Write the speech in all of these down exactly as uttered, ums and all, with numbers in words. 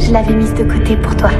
Je l'avais mise de côté pour toi.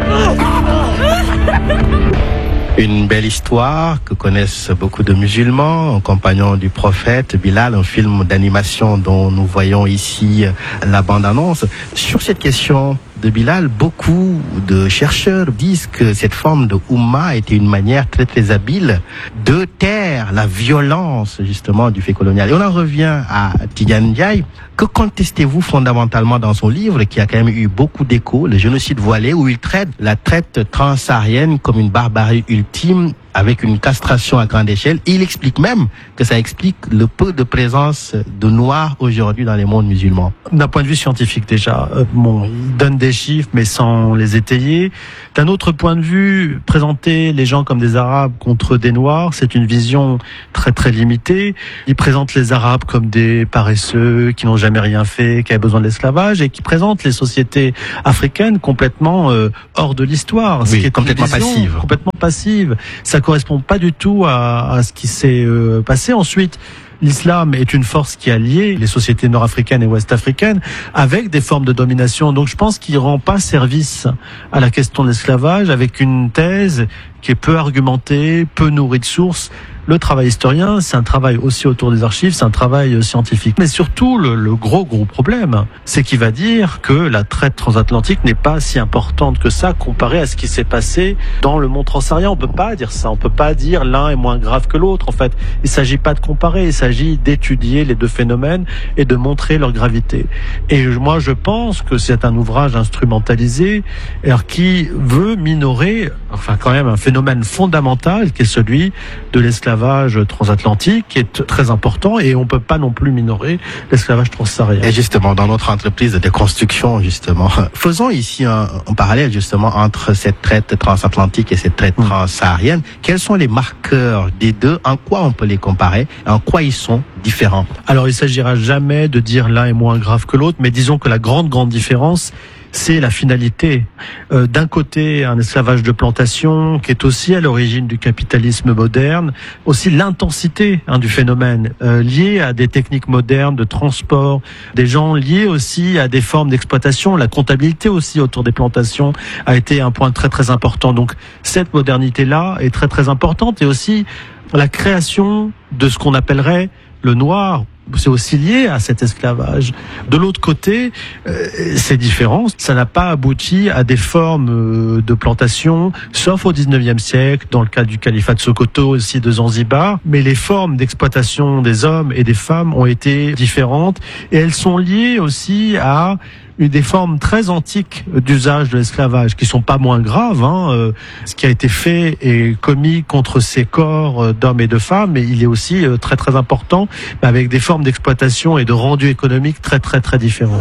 Une belle histoire que connaissent beaucoup de musulmans, un compagnon du prophète, Bilal, un film d'animation dont nous voyons ici la bande-annonce. Sur cette question de Bilal, beaucoup de chercheurs disent que cette forme de Oumma était une manière très très habile de taire la violence justement du fait colonial. Et on en revient à Tidjane Ndiaye. Que contestez-vous fondamentalement dans son livre, qui a quand même eu beaucoup d'écho, Le génocide voilé, où il traite la traite transsaharienne comme une barbarie ultime, avec une castration à grande échelle. Et il explique même que ça explique le peu de présence de Noirs aujourd'hui dans les mondes musulmans. D'un point de vue scientifique déjà, euh, bon, il donne des chiffres mais sans les étayer. D'un autre point de vue, présenter les gens comme des Arabes contre des Noirs, c'est une vision très très limitée. Il présente les Arabes comme des paresseux qui n'ont jamais rien fait, qui avaient besoin de l'esclavage, et qui présente les sociétés africaines complètement euh, hors de l'histoire. Oui, ce qui est complètement passive. Complètement passive. Ça correspond pas du tout à, à ce qui s'est euh, passé. Ensuite, l'islam est une force qui a lié les sociétés nord-africaines et ouest-africaines avec des formes de domination. Donc je pense qu'il rend pas service à la question de l'esclavage avec une thèse qui est peu argumentée, peu nourrie de sources. Le travail historien, c'est un travail aussi autour des archives, c'est un travail scientifique. Mais surtout, le, le gros, gros problème, c'est qu'il va dire que la traite transatlantique n'est pas si importante que ça comparé à ce qui s'est passé dans le monde transsaharien. On peut pas dire ça. On peut pas dire l'un est moins grave que l'autre. En fait, il s'agit pas de comparer. Il s'agit d'étudier les deux phénomènes et de montrer leur gravité. Et moi, je pense que c'est un ouvrage instrumentalisé, alors qui veut minorer, enfin, quand même, un phénomène fondamental qui est celui de l'esclavage transatlantique, qui est très important, et on peut pas non plus minorer l'esclavage transsaharien. Et justement, dans notre entreprise de déconstruction, justement, faisons ici un, un parallèle justement entre cette traite transatlantique et cette traite mmh. transsaharienne. Quels sont les marqueurs des deux? En quoi on peut les comparer? En quoi ils sont différents? Alors, il s'agira jamais de dire l'un est moins grave que l'autre, mais disons que la grande, grande différence, c'est la finalité. Euh, d'un côté, un esclavage de plantation qui est aussi à l'origine du capitalisme moderne, aussi l'intensité hein, du phénomène, euh, liée à des techniques modernes de transport, des gens liés aussi à des formes d'exploitation. La comptabilité aussi autour des plantations a été un point très très important. Donc cette modernité-là est très très importante, et aussi la création de ce qu'on appellerait le noir. C'est aussi lié à cet esclavage. De l'autre côté, euh, c'est différent. Ça n'a pas abouti à des formes euh, de plantation, sauf au dix-neuvième siècle, dans le cas du califat de Sokoto, aussi de Zanzibar. Mais les formes d'exploitation des hommes et des femmes ont été différentes, et elles sont liées aussi à des formes très antiques d'usage de l'esclavage, qui sont pas moins graves. Hein. Euh, ce qui a été fait et commis contre ces corps euh, d'hommes et de femmes, mais il est aussi euh, très très important, mais avec des formes d'exploitation et de rendu économique très très très différents.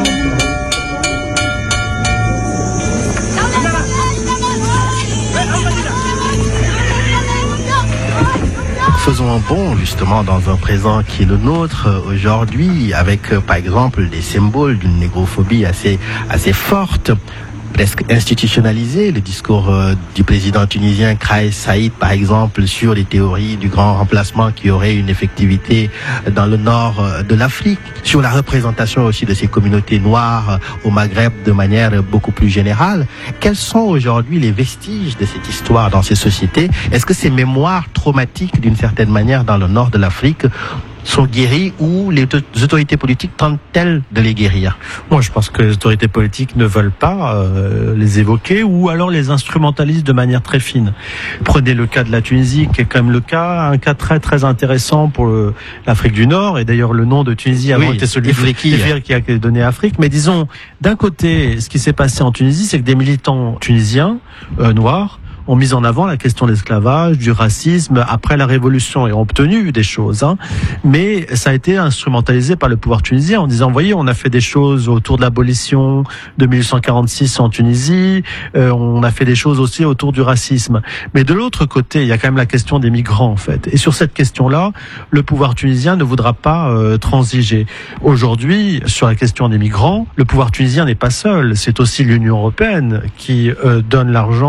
Faisons un bond justement dans un présent qui est le nôtre aujourd'hui, avec par exemple des symboles d'une négrophobie assez assez forte, presque institutionnalisé, le discours euh, du président tunisien Kais Saïd par exemple sur les théories du grand remplacement qui aurait une effectivité dans le nord euh, de l'Afrique, sur la représentation aussi de ces communautés noires euh, au Maghreb de manière beaucoup plus générale. Quels sont aujourd'hui les vestiges de cette histoire dans ces sociétés? Est-ce que ces mémoires traumatiques d'une certaine manière dans le nord de l'Afrique sont guéris, ou les autorités politiques tentent-elles de les guérir? Moi, je pense que les autorités politiques ne veulent pas euh, les évoquer, ou alors les instrumentalisent de manière très fine. Prenez le cas de la Tunisie, qui est quand même le cas, un cas très très intéressant pour le, l'Afrique du Nord, et d'ailleurs le nom de Tunisie avant oui, était celui de qui a donné Afrique. Mais disons, d'un côté, ce qui s'est passé en Tunisie, c'est que des militants tunisiens euh, noirs ont mis en avant la question de l'esclavage, du racisme après la révolution, et ont obtenu des choses. Hein. Mais ça a été instrumentalisé par le pouvoir tunisien en disant, voyez, on a fait des choses autour de l'abolition de mille huit cent quarante-six en Tunisie, euh, on a fait des choses aussi autour du racisme. Mais de l'autre côté, il y a quand même la question des migrants, en fait. Et sur cette question-là, le pouvoir tunisien ne voudra pas euh, transiger. Aujourd'hui, sur la question des migrants, le pouvoir tunisien n'est pas seul. C'est aussi l'Union européenne qui euh, donne l'argent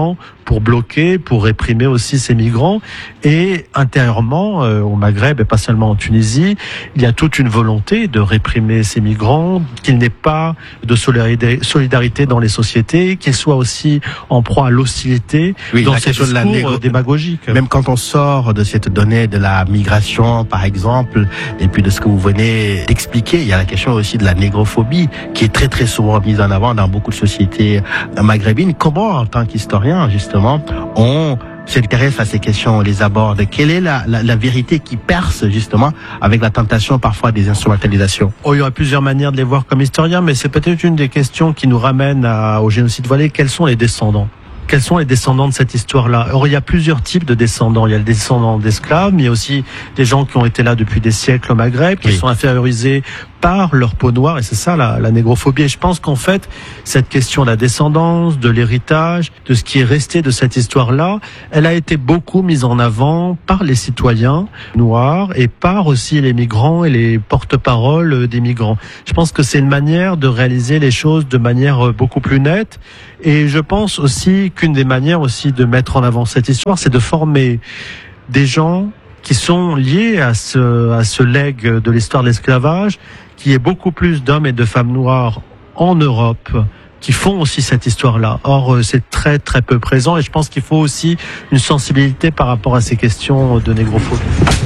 pour bloquer, pour réprimer aussi ces migrants. Et intérieurement, euh, au Maghreb et pas seulement en Tunisie, il y a toute une volonté de réprimer ces migrants, qu'il n'ait pas de solidarité dans les sociétés, qu'ils soient aussi en proie à l'hostilité oui, dans ces discours de la négo- démagogiques. Même quand on sort de cette donnée de la migration, par exemple, et puis de ce que vous venez d'expliquer, il y a la question aussi de la négrophobie qui est très très souvent mise en avant dans beaucoup de sociétés maghrébines. Comment, en tant qu'historien, justement, on s'intéresse à ces questions, on les aborde? Quelle est la, la, la vérité qui perce, justement, avec la tentation parfois des instrumentalisations? Oh, il y aurait plusieurs manières de les voir comme historiens, mais c'est peut-être une des questions qui nous ramène à, au génocide voilé. Quels sont les descendants? Quels sont les descendants de cette histoire-là? Or, il y a plusieurs types de descendants. Il y a les descendants d'esclaves, mais il y a aussi des gens qui ont été là depuis des siècles au Maghreb, qui oui. sont infériorisés par leur peau noire, et c'est ça la, la négrophobie. Et je pense qu'en fait, cette question de la descendance, de l'héritage, de ce qui est resté de cette histoire-là, elle a été beaucoup mise en avant par les citoyens noirs et par aussi les migrants et les porte-paroles des migrants. Je pense que c'est une manière de réaliser les choses de manière beaucoup plus nette. Et je pense aussi qu'une des manières aussi de mettre en avant cette histoire, c'est de former des gens qui sont liés à ce, à ce legs de l'histoire de l'esclavage, qu'il y ait beaucoup plus d'hommes et de femmes noires en Europe qui font aussi cette histoire-là. Or, c'est très très peu présent et je pense qu'il faut aussi une sensibilité par rapport à ces questions de négrophobie.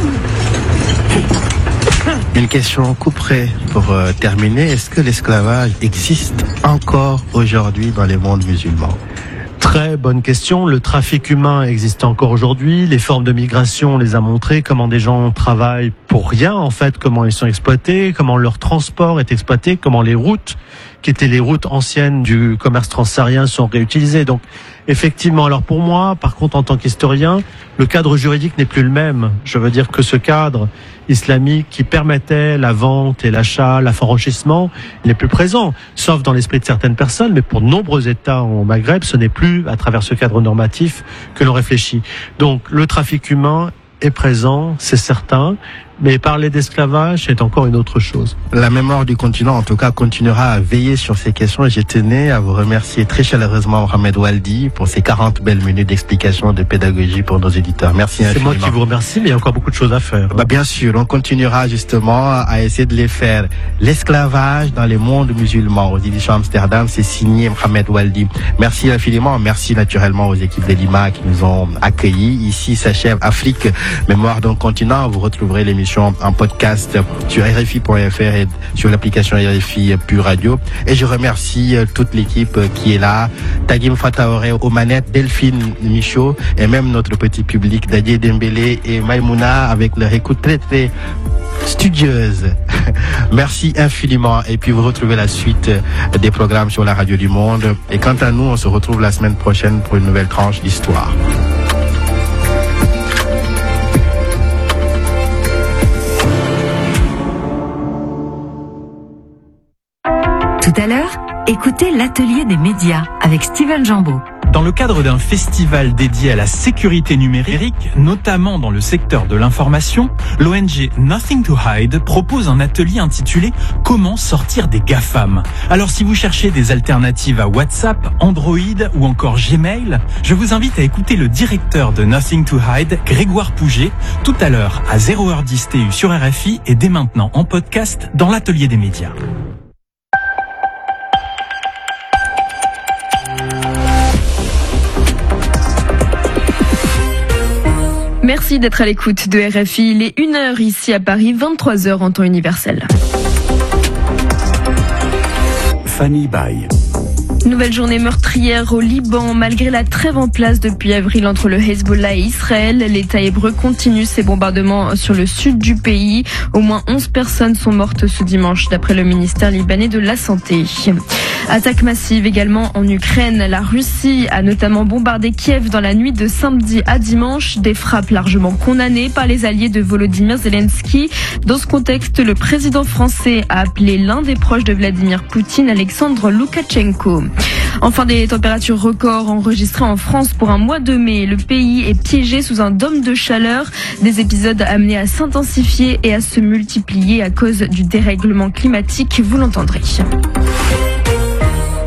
Une question couperée pour euh, terminer. Est-ce que l'esclavage existe encore aujourd'hui dans les mondes musulmans? Très bonne question. Le trafic humain existe encore aujourd'hui. Les formes de migration, on les a montrées. Comment des gens travaillent pour rien, en fait. Comment ils sont exploités. Comment leur transport est exploité. Comment les routes, qui étaient les routes anciennes du commerce transsaharien, sont réutilisées. Donc, effectivement. Alors pour moi, par contre, en tant qu'historien, le cadre juridique n'est plus le même. Je veux dire que ce cadre islamique qui permettait la vente et l'achat, l'affranchissement, il n'est plus présent, sauf dans l'esprit de certaines personnes, mais pour de nombreux États au Maghreb, ce n'est plus à travers ce cadre normatif que l'on réfléchit. Donc le trafic humain est présent, c'est certain, mais parler d'esclavage, c'est encore une autre chose. La mémoire du continent, en tout cas, continuera à veiller sur ces questions. Et je tenais à vous remercier très chaleureusement, Mohamed Waldi, pour ces quarante belles minutes d'explication de pédagogie pour nos éditeurs. Merci infiniment. C'est moi qui vous remercie, mais il y a encore beaucoup de choses à faire. Bah, bien sûr, on continuera justement à essayer de les faire. L'esclavage dans les mondes musulmans, aux éditions Amsterdam, c'est signé Mohamed Waldi. Merci infiniment. Merci naturellement aux équipes de Lima qui nous ont accueillis. Ici s'achève Afrique, mémoire d'un continent. Vous retrouverez l'émission en podcast sur R F I point F R et sur l'application R F I Pure Radio. Et je remercie toute l'équipe qui est là, Tagim Fataoré aux manettes, Delphine Michaud et même notre petit public, Dadier Dembélé et Maïmouna avec leur écoute très très studieuse. Merci infiniment et puis vous retrouvez la suite des programmes sur la Radio du Monde. Et quant à nous, on se retrouve la semaine prochaine pour une nouvelle tranche d'histoire. Tout à l'heure, écoutez l'atelier des médias avec Steven Jambeau. Dans le cadre d'un festival dédié à la sécurité numérique, notamment dans le secteur de l'information, l'O N G Nothing to Hide propose un atelier intitulé « Comment sortir des GAFAM ». Alors si vous cherchez des alternatives à WhatsApp, Android ou encore Gmail, je vous invite à écouter le directeur de Nothing to Hide, Grégoire Pouget, tout à l'heure à zéro heure dix T U sur R F I et dès maintenant en podcast dans l'atelier des médias. Merci d'être à l'écoute de R F I. Il est une heure ici à Paris, vingt-trois heures en temps universel. Fanny Baye. Nouvelle journée meurtrière au Liban. Malgré la trêve en place depuis avril entre le Hezbollah et Israël, l'État hébreu continue ses bombardements sur le sud du pays. Au moins onze personnes sont mortes ce dimanche, d'après le ministère libanais de la Santé. Attaque massive également en Ukraine. La Russie a notamment bombardé Kiev dans la nuit de samedi à dimanche. Des frappes largement condamnées par les alliés de Volodymyr Zelensky. Dans ce contexte, le président français a appelé l'un des proches de Vladimir Poutine, Alexandre Loukachenko. Enfin, des températures records enregistrées en France pour un mois de mai. Le pays est piégé sous un dôme de chaleur. Des épisodes amenés à s'intensifier et à se multiplier à cause du dérèglement climatique. Vous l'entendrez.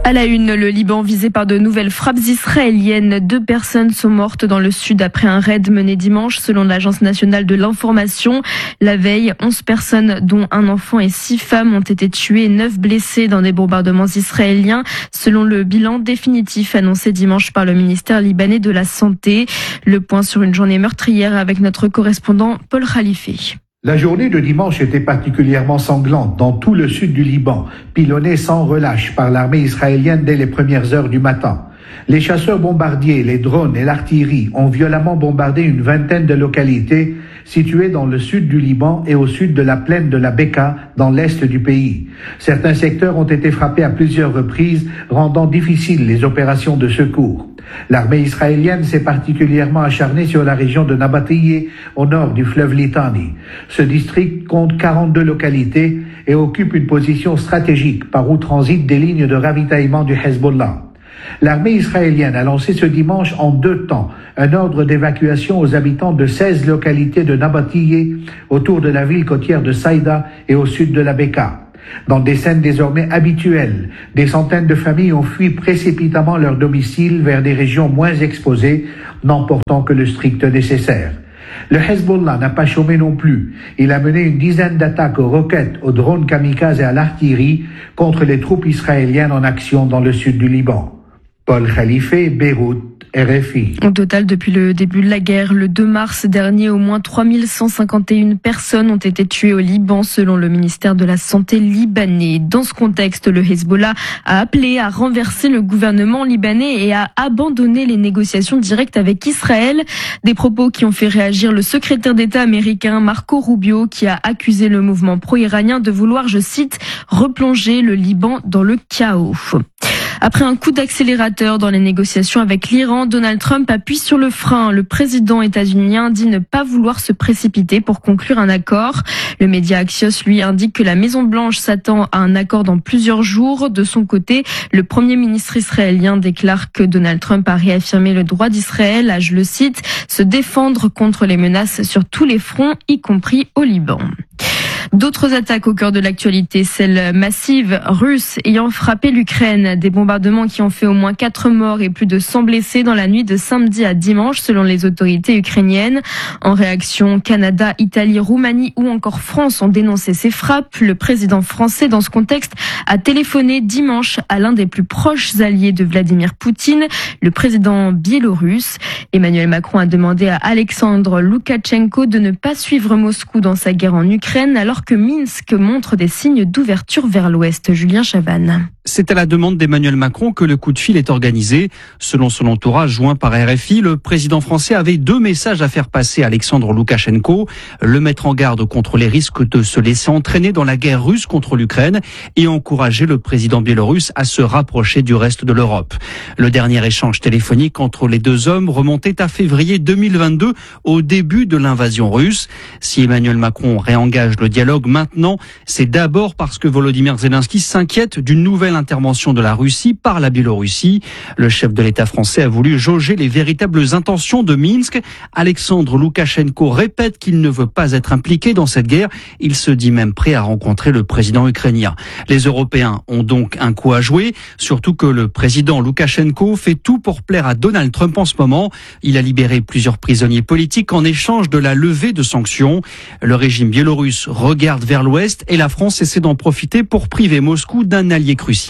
À la une, le Liban visé par de nouvelles frappes israéliennes. Deux personnes sont mortes dans le sud après un raid mené dimanche selon l'Agence nationale de l'information. La veille, onze personnes dont un enfant et six femmes ont été tuées et neuf blessées dans des bombardements israéliens selon le bilan définitif annoncé dimanche par le ministère libanais de la Santé. Le point sur une journée meurtrière avec notre correspondant Paul Khalife. La journée de dimanche était particulièrement sanglante dans tout le sud du Liban, pilonnée sans relâche par l'armée israélienne dès les premières heures du matin. Les chasseurs bombardiers, les drones et l'artillerie ont violemment bombardé une vingtaine de localités situées dans le sud du Liban et au sud de la plaine de la Beka, dans l'est du pays. Certains secteurs ont été frappés à plusieurs reprises, rendant difficiles les opérations de secours. L'armée israélienne s'est particulièrement acharnée sur la région de Nabatieh, au nord du fleuve Litani. Ce district compte quarante-deux localités et occupe une position stratégique par où transitent des lignes de ravitaillement du Hezbollah. L'armée israélienne a lancé ce dimanche en deux temps un ordre d'évacuation aux habitants de seize localités de Nabatieh, autour de la ville côtière de Saïda et au sud de la Beka. Dans des scènes désormais habituelles, des centaines de familles ont fui précipitamment leur domicile vers des régions moins exposées, n'emportant que le strict nécessaire. Le Hezbollah n'a pas chômé non plus. Il a mené une dizaine d'attaques aux roquettes, aux drones kamikazes et à l'artillerie contre les troupes israéliennes en action dans le sud du Liban. Paul Khalife, Beyrouth, R F I. Au total, depuis le début de la guerre, le deux mars dernier, au moins trois mille cent cinquante et une personnes ont été tuées au Liban, selon le ministère de la Santé libanais. Dans ce contexte, le Hezbollah a appelé à renverser le gouvernement libanais et à abandonner les négociations directes avec Israël. Des propos qui ont fait réagir le secrétaire d'État américain Marco Rubio, qui a accusé le mouvement pro-iranien de vouloir, je cite, replonger le Liban dans le chaos. Après un coup d'accélérateur dans les négociations avec l'Iran, Donald Trump appuie sur le frein. Le président états-unien dit ne pas vouloir se précipiter pour conclure un accord. Le média Axios, lui, indique que la Maison-Blanche s'attend à un accord dans plusieurs jours. De son côté, le premier ministre israélien déclare que Donald Trump a réaffirmé le droit d'Israël à, je le cite, se défendre contre les menaces sur tous les fronts, y compris au Liban. D'autres attaques au cœur de l'actualité, celles massives russes ayant frappé l'Ukraine. Des bombardements qui ont fait au moins quatre morts et plus de cent blessés dans la nuit de samedi à dimanche, selon les autorités ukrainiennes. En réaction, Canada, Italie, Roumanie ou encore France ont dénoncé ces frappes. Le président français, dans ce contexte, a téléphoné dimanche à l'un des plus proches alliés de Vladimir Poutine, le président biélorusse. Emmanuel Macron a demandé à Alexandre Loukachenko de ne pas suivre Moscou dans sa guerre en Ukraine, alors que Minsk montre des signes d'ouverture vers l'ouest. Julien Chavannes. C'est à la demande d'Emmanuel Macron que le coup de fil est organisé. Selon son entourage joint par R F I, le président français avait deux messages à faire passer à Alexandre Loukachenko. Le mettre en garde contre les risques de se laisser entraîner dans la guerre russe contre l'Ukraine et encourager le président biélorusse à se rapprocher du reste de l'Europe. Le dernier échange téléphonique entre les deux hommes remontait à février deux mille vingt-deux, au début de l'invasion russe. Si Emmanuel Macron réengage le dialogue maintenant, c'est d'abord parce que Volodymyr Zelensky s'inquiète d'une nouvelle intervention de la Russie par la Biélorussie. Le chef de l'État français a voulu jauger les véritables intentions de Minsk. Alexandre Loukachenko répète qu'il ne veut pas être impliqué dans cette guerre. Il se dit même prêt à rencontrer le président ukrainien. Les Européens ont donc un coup à jouer, surtout que le président Loukachenko fait tout pour plaire à Donald Trump en ce moment. Il a libéré plusieurs prisonniers politiques en échange de la levée de sanctions. Le régime biélorusse regarde vers l'ouest et la France essaie d'en profiter pour priver Moscou d'un allié crucial.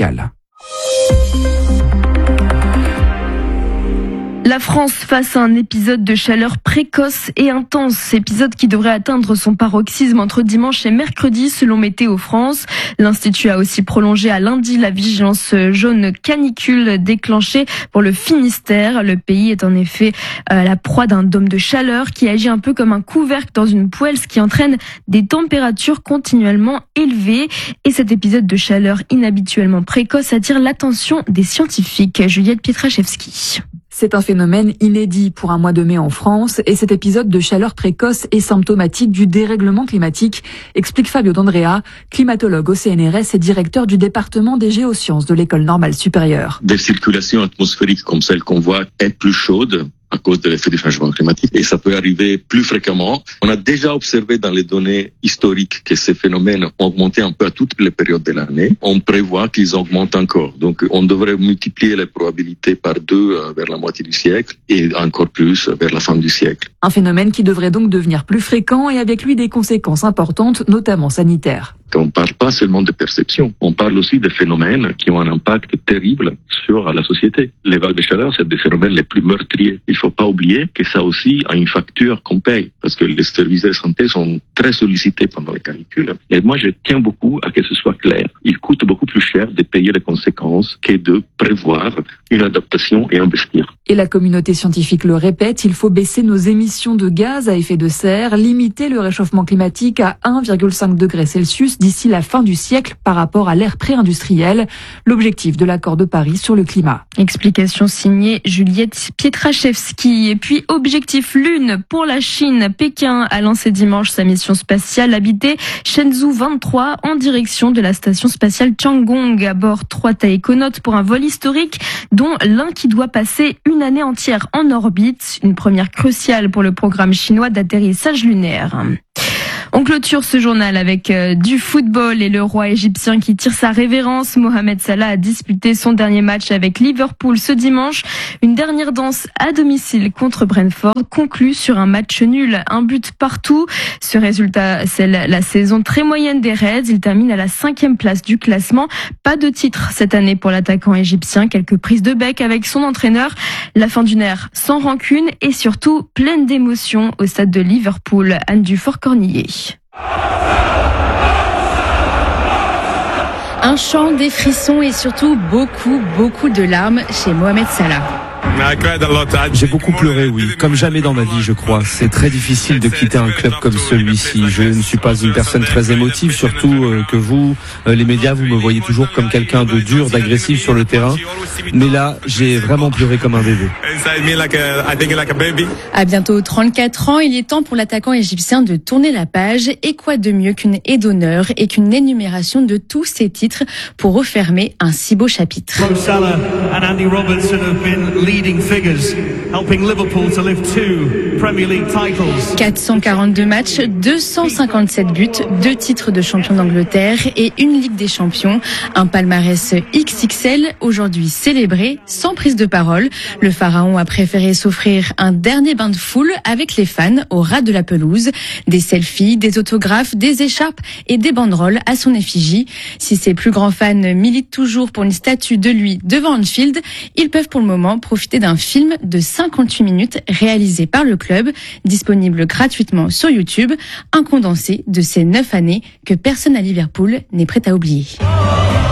La France face à un épisode de chaleur précoce et intense, épisode qui devrait atteindre son paroxysme entre dimanche et mercredi selon Météo France. L'Institut a aussi prolongé à lundi la vigilance jaune canicule déclenchée pour le Finistère. Le pays est en effet à la proie d'un dôme de chaleur qui agit un peu comme un couvercle dans une poêle, ce qui entraîne des températures continuellement élevées. Et cet épisode de chaleur inhabituellement précoce attire l'attention des scientifiques. Juliette Pietraszewski. C'est un phénomène inédit pour un mois de mai en France et cet épisode de chaleur précoce est symptomatique du dérèglement climatique, explique Fabio D'Andrea, climatologue au C N R S et directeur du département des géosciences de l'École normale supérieure. Des circulations atmosphériques comme celles qu'on voit être plus chaudes, à cause de l'effet du changement climatique. Et ça peut arriver plus fréquemment. On a déjà observé dans les données historiques que ces phénomènes ont augmenté un peu à toutes les périodes de l'année. On prévoit qu'ils augmentent encore. Donc, on devrait multiplier les probabilités par deux vers la moitié du siècle et encore plus vers la fin du siècle. Un phénomène qui devrait donc devenir plus fréquent et avec lui des conséquences importantes, notamment sanitaires. On ne parle pas seulement de perception, on parle aussi de phénomènes qui ont un impact terrible sur la société. Les vagues de chaleur, c'est des phénomènes les plus meurtriers. Il ne faut pas oublier que ça aussi a une facture qu'on paye, parce que les services de santé sont très sollicités pendant les canicules. Et moi, je tiens beaucoup à que ce soit clair. Il coûte beaucoup plus cher de payer les conséquences que de prévoir une adaptation et investir. Et la communauté scientifique le répète, il faut baisser nos émissions de gaz à effet de serre, limiter le réchauffement climatique à un virgule cinq degré Celsius d'ici la fin du siècle par rapport à l'ère pré-industrielle, l'objectif de l'accord de Paris sur le climat. Explication signée Juliette Pietraszewski. Et puis, objectif Lune pour la Chine. Pékin a lancé dimanche sa mission spatiale habitée Shenzhou vingt-trois en direction de la station spatiale Tiangong. À bord, trois taïkonautes pour un vol historique, dont l'un qui doit passer une année entière en orbite. Une première cruciale pour le programme chinois d'atterrissage lunaire. On clôture ce journal avec euh, du football et le roi égyptien qui tire sa révérence. Mohamed Salah a disputé son dernier match avec Liverpool ce dimanche. Une dernière danse à domicile contre Brentford conclut sur un match nul, un but partout. Ce résultat, c'est la saison très moyenne des Reds. Il termine à la cinquième place du classement. Pas de titre cette année pour l'attaquant égyptien. Quelques prises de bec avec son entraîneur. La fin d'une ère sans rancune et surtout pleine d'émotions au stade de Liverpool. Anne Dufort-Cornillet. Un chant, des frissons et surtout beaucoup, beaucoup de larmes chez Mohamed Salah. J'ai beaucoup pleuré, oui, comme jamais dans ma vie, je crois. C'est très difficile de quitter un club comme celui-ci. Je ne suis pas une personne très émotive, surtout euh, que vous, euh, les médias, vous me voyez toujours comme quelqu'un de dur, d'agressif sur le terrain. Mais là, j'ai vraiment pleuré comme un bébé. À bientôt trente-quatre ans, il est temps pour l'attaquant égyptien de tourner la page. Et quoi de mieux qu'une haie d'honneur et qu'une énumération de tous ses titres pour refermer un si beau chapitre. quatre cent quarante-deux matchs, deux cent cinquante-sept buts, deux titres de champion d'Angleterre et une Ligue des Champions. Un palmarès X X L aujourd'hui célébré sans prise de parole. Le pharaon a préféré s'offrir un dernier bain de foule avec les fans au ras de la pelouse. Des selfies, des autographes, des écharpes et des banderoles à son effigie. Si ses plus grands fans militent toujours pour une statue de lui devant Anfield, ils peuvent pour le moment profiter d'un film de cinquante-huit minutes réalisé par le club, disponible gratuitement sur YouTube, un condensé de ces neuf années que personne à Liverpool n'est prêt à oublier.